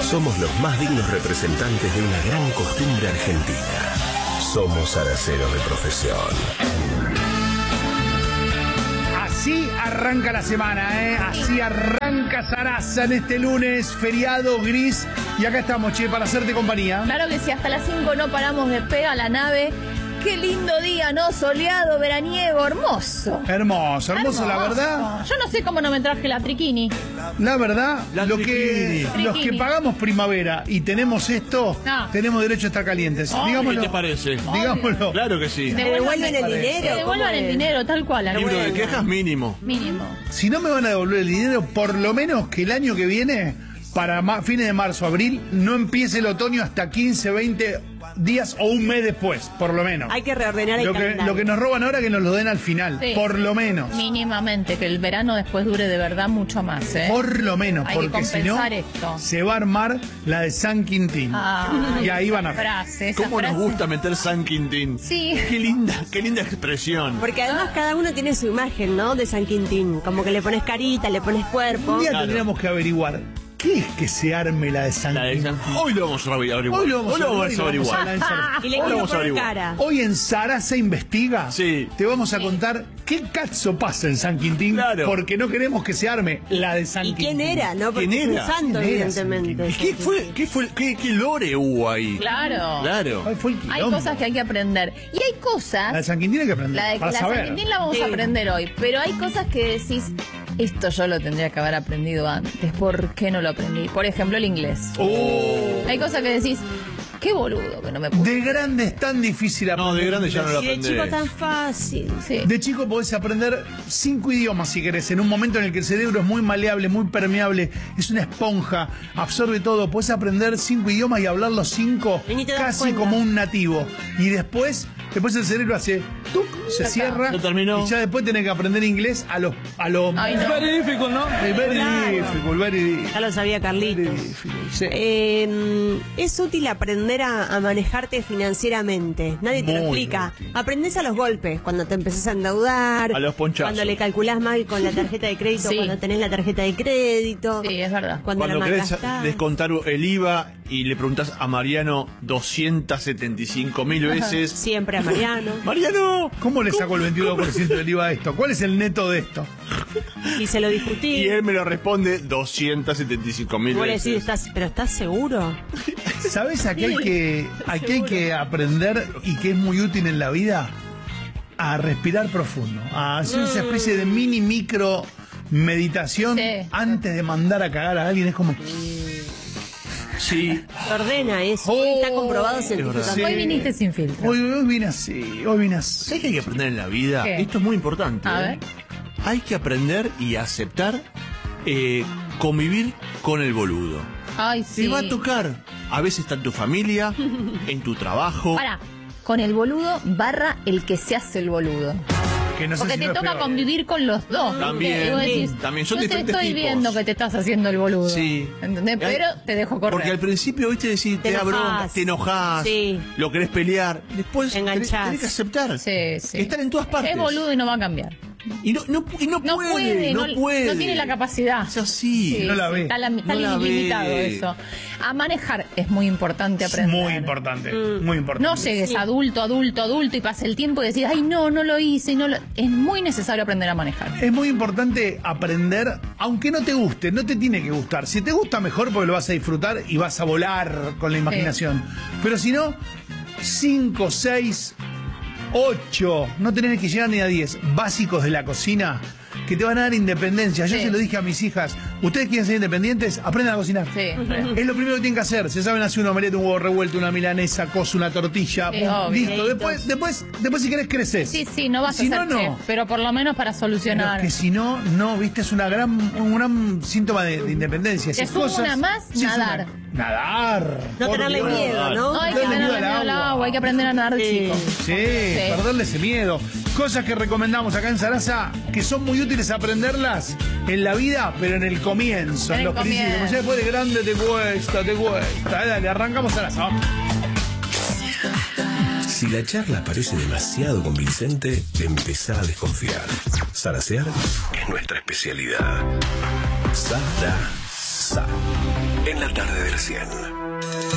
Somos los más dignos representantes de una gran costumbre argentina. Somos araceros de profesión. Así arranca la semana, ¿eh? Así arranca Sarasa en este lunes, feriado gris. Y acá estamos, che, para hacerte compañía. Claro que sí, hasta las 5 no paramos de pega la nave. Qué lindo día, ¿no? Soleado, veraniego, hermoso. Hermoso, la verdad. Yo no sé cómo no me traje la triquini. La verdad, los que pagamos primavera y tenemos esto, tenemos derecho a estar calientes. Digámoslo. ¿Qué te parece? Digámoslo. Claro que sí. Te devuelven el dinero. Te devuelvan el dinero, tal cual. Libro de quejas mínimo. Mínimo. Si no me van a devolver el dinero, por lo menos que el año que viene, para fines de marzo, abril, no empiece el otoño hasta 15, 20 días o un mes después, por lo menos. Hay que reordenar el calendario. Lo que nos roban ahora, que nos lo den al final, sí, por lo menos. Mínimamente, que el verano después dure de verdad mucho más, ¿eh? Por lo menos, hay porque si no, se va a armar la de San Quintín. Y ahí van a... ¿Cómo nos gusta meter San Quintín? Sí. Qué linda expresión. Porque además cada uno tiene su imagen, ¿no? De San Quintín. Como que le pones carita, le pones cuerpo. Un día tendríamos que averiguar. ¿Qué es que se arme la de San Quintín? Hoy lo vamos a averiguar. Hoy lo vamos a averiguar. Y le quiero poner cara. Hoy en Sarasa Investiga te vamos a contar qué cazzo pasa en San Quintín, porque no queremos que se arme la de San Quintín. ¿Y quién era? ¿No? Porque ¿Quién era? es un santo, evidentemente. ¿Qué lore hubo ahí? Claro. Hay cosas que hay que aprender. Y hay cosas... La de San Quintín hay que aprender. La de San Quintín la vamos a aprender hoy. Pero hay cosas que decís... Esto yo lo tendría que haber aprendido antes. ¿Por qué no lo aprendí? Por ejemplo, el inglés. Hay cosas que decís, qué boludo que no me puse. De grande es tan difícil aprender. No, de grande ya no lo aprendés. De chico tan fácil. Sí. De chico podés aprender 5 idiomas si querés. En un momento en el que el cerebro es muy maleable, muy permeable, es una esponja, absorbe todo. Podés aprender 5 idiomas y hablar los 5 casi como un nativo. Y después el cerebro hace ¡tuc! Se cierra. Se terminó. Y ya después tenés que aprender inglés a lo Ay, no. very difficult, ¿no? Very difficult. Ya lo sabía Carlitos. Sí. Es útil aprender a manejarte financieramente. Nadie te lo explica. Aprendés a los golpes, cuando te empezás a endeudar, a los ponchazos, cuando le calculás mal con la tarjeta de crédito, cuando tenés la tarjeta de crédito. Sí, es verdad. Cuando querés descontar el IVA y le preguntás a Mariano 275.000 veces. Siempre a Mariano. Mariano, ¿cómo le saco el 22% del IVA a esto? ¿Cuál es el neto de esto? Y se lo discutí. Y él me lo responde 275.000 veces. ¿Pero estás seguro? ¿Sabes a qué hay que aprender y que es muy útil en la vida? A respirar profundo, a hacer esa especie de micro meditación antes de mandar a cagar a alguien. Es como... Sí. Ordena eso. Está comprobado científicamente. Hoy viniste sin filtro. Hoy vine así. ¿Sabes qué hay que aprender en la vida? ¿Qué? Esto es muy importante. A ver. Hay que aprender y aceptar convivir con el boludo. Ay, sí. Te va a tocar. A veces está en tu familia, en tu trabajo. Con el boludo / el que se hace el boludo. Que no sé porque si te no toca convivir con los dos. También son yo te diferentes estoy tipos. viendo que te estás haciendo el boludo. Sí. ¿Entendés? Pero te dejo correr. Porque al principio, viste, decís, te da bronca, te enojás, lo querés pelear. Después tenés que aceptar. Están en todas partes. Es boludo y no va a cambiar. Y no puede. No tiene la capacidad. Es así. No la ve. Está limitado eso. A manejar es muy importante aprender. Muy importante. Muy importante. No llegues adulto y pase el tiempo y decís, ay, no lo hice. Es muy necesario aprender a manejar. Es muy importante aprender, aunque no te guste, no te tiene que gustar. Si te gusta, mejor, porque lo vas a disfrutar y vas a volar con la imaginación. Pero si no, 5, 6... 8, no tenés que llegar ni a 10 básicos de la cocina que te van a dar independencia. Yo se lo dije a mis hijas, ustedes quieren ser independientes, aprendan a cocinar. Es lo primero que tienen que hacer. Se saben hacer un omelette, un huevo revuelto, una milanesa, una tortilla, listo. Después si querés creces. Sí, no vas a ser chef, pero por lo menos para solucionar. Pero que si no, viste, es un gran síntoma de independencia. Es una más, nadar. Nadar. No tenerle miedo, ¿no? No hay que tenerle miedo al agua, hay que aprender a nadar de chico. Perderle ese miedo. Cosas que recomendamos acá en Sarasa, que son muy útiles aprenderlas en la vida, pero en el comienzo, en los principios. Como ya después de grande te cuesta. Dale, arrancamos Sarasa. Si la charla parece demasiado convincente, empezá a desconfiar. Sarasear es nuestra especialidad. Sarasa. En la tarde del 100.